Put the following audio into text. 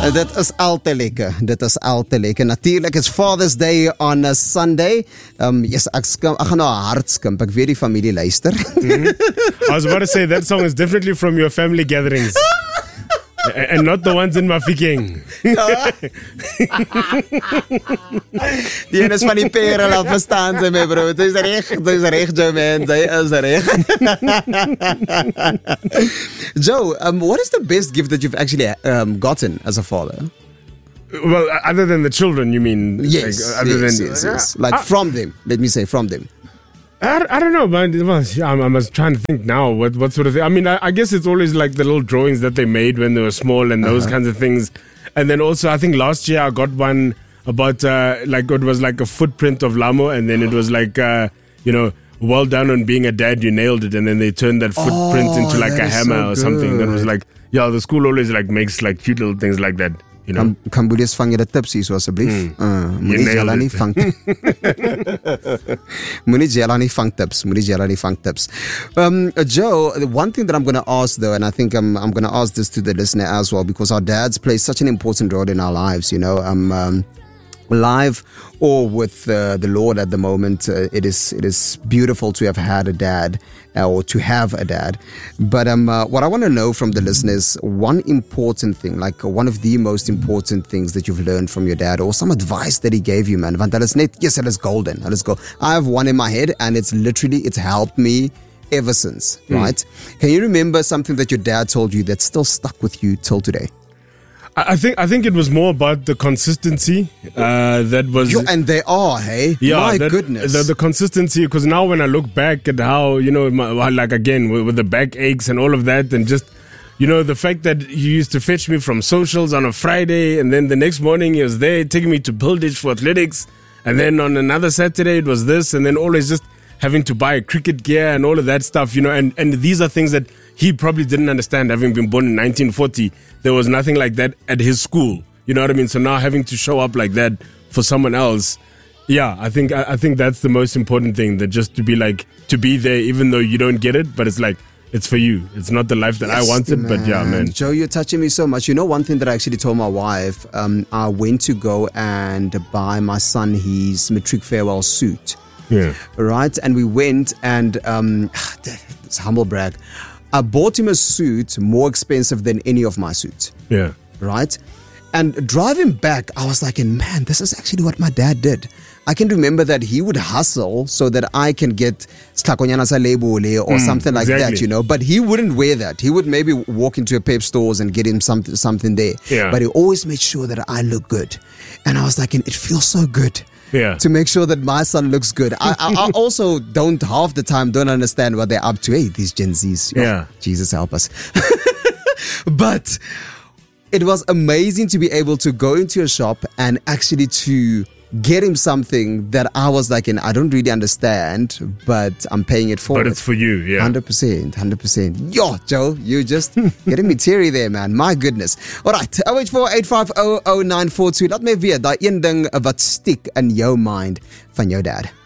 Dit is al te lekker. Dit is al te lekker. Natuurlijk is Father's Day on a Sunday. Yes, ek gaan nou hard skimp. Ek weet die familie luister. I was about to say that song is definitely from your family gatherings. And not the ones in Mafikeng. Die ene is van die pere, laat verstaan sy my bro. Dit is reg, Joe man. Dit is reg. Joe, what is the best gift that you've actually gotten as a father? Well, other than the children, you mean? Yes, like, yes. Like from them. Let me say from them. I don't know, man. Well, yeah, I was trying to think now what sort of thing. I mean, I guess it's always like the little drawings that they made when they were small and those kinds of things. And then also, I think last year I got one about like it was like a footprint of Lamo, and then it was like well done on being a dad, you nailed it. And then they turned that footprint into like a hammer or something. That was like, yeah, the school always like makes like cute little things like that. You know? Camboedians vang jy die tips hier so asseblief. Moenie jelle nie vang. Moenie jelle nie vang tips. Joe, the one thing that I'm going to ask though, and I think I'm going to ask this to the listener as well, because our dads play such an important role in our lives, you know. Live or with the Lord at the moment, it is beautiful to have had a dad or to have a dad. But what I want to know from the listeners, one important thing, like one of the most important things that you've learned from your dad, or some advice that he gave you, man. Want hulle is net, yes, it is golden. Let's go. I have one in my head, and it's helped me ever since. Right? Can you remember something that your dad told you that's still stuck with you till today? I think it was more about the consistency that was... and they are, hey? Yeah, my goodness. The consistency, because now when I look back at how, like again, with the back aches and all of that, and just, the fact that you used to fetch me from socials on a Friday, and then the next morning he was there taking me to Pildish for athletics, and then on another Saturday it was this, and then always just having to buy cricket gear and all of that stuff, and these are things that he probably didn't understand, having been born in 1940. There was nothing like that at his school. You know what I mean? So now having to show up like that for someone else, yeah, I think that's the most important thing, that just to be there even though you don't get it, but it's like, it's for you. It's not the life that I wanted, man. But yeah, man. Joe, you're touching me so much. You know, one thing that I actually told my wife, I went to go and buy my son his matric farewell suit. Yeah. Right? And we went and, it's humble brag, I bought him a suit more expensive than any of my suits. Yeah. Right? And driving back, I was like, man, this is actually what my dad did. I can remember that he would hustle so that I can get or something like exactly. that, But he wouldn't wear that. He would maybe walk into a Pep stores and get him something there. Yeah. But he always made sure that I look good. And I was like, it feels so good. Yeah. To make sure that my son looks good. I also half the time don't understand what they're up to. Hey, these Gen Zs. Yeah. Jesus help us. But it was amazing to be able to go into a shop and actually to get him something that I was like, I don't really understand, but I'm paying it for. But it's for you, yeah. 100%. Yo, Joe, you just getting me teary there, man. My goodness. All right, 084-850-0942. Laat my weet, daai een ding wat stiek in jou mind van jou dad.